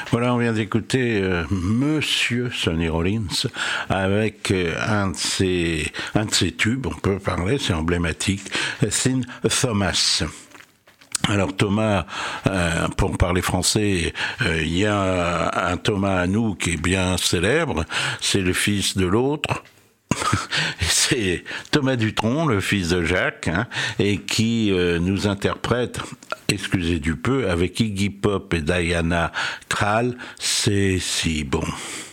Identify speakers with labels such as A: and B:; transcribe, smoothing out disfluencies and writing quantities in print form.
A: Voilà, on vient d'écouter Monsieur Sonny Rollins avec un de ses tubes, on peut parler, c'est emblématique, Thin Thomas. Alors Thomas, pour parler français, il y a un Thomas à nous qui est bien célèbre, c'est le fils de l'autre. C'est Thomas Dutronc, le fils de Jacques, et qui nous interprète, excusez du peu, avec Iggy Pop et Diana Krall, c'est si bon.